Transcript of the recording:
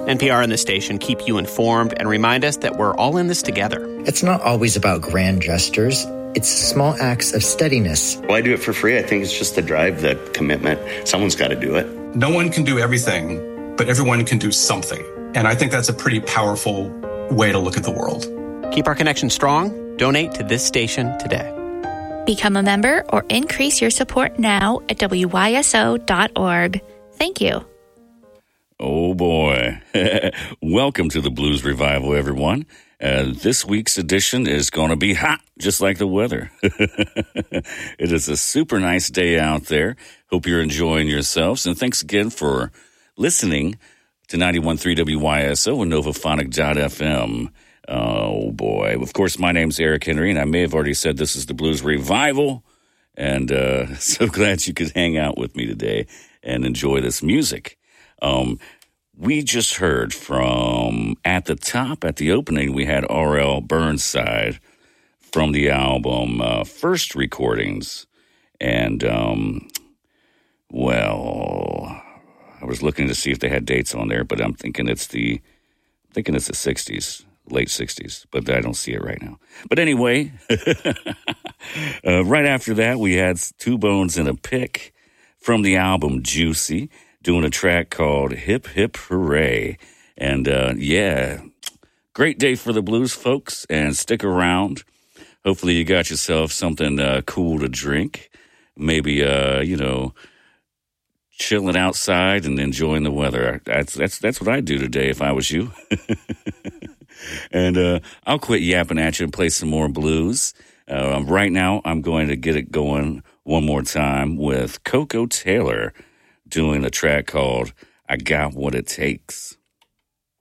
NPR and the station keep you informed and remind us that we're all in this together. It's not always about grand gestures. It's small acts of steadiness. Well, I do it for free. I think it's just the drive, the commitment. Someone's got to do it. No one can do everything, but everyone can do something. And I think that's a pretty powerful way to look at the world. Keep our connection strong. Donate to this station today. Become a member or increase your support now at WYSO.org. Thank you. Oh, boy. Welcome to the Blues Revival, everyone. This week's edition is going to be hot, just like the weather. It is a super nice day out there. Hope you're enjoying yourselves. And thanks again for listening to 91.3 WYSO and Novaphonic.fm. Oh, boy. Of course, my name's Eric Henry, and I may have already said this is the Blues Revival. And so glad you could hang out with me today and enjoy this music. We just heard from, at the top, at the opening, we had R.L. Burnside from the album First Recordings. And, well, I was looking to see if they had dates on there, but I'm thinking it's the 60s, late 60s, but I don't see it right now. But anyway, right after that, we had Two Bones and a Pick from the album Juicy, doing a track called Hip Hip Hooray. And, yeah, great day for the blues, folks, and stick around. Hopefully you got yourself something cool to drink. Maybe, chilling outside and enjoying the weather. That's what I'd do today if I was you. And I'll quit yapping at you and play some more blues. Right now, I'm going to get it going one more time with Koko Taylor, doing a track called I Got What It Takes.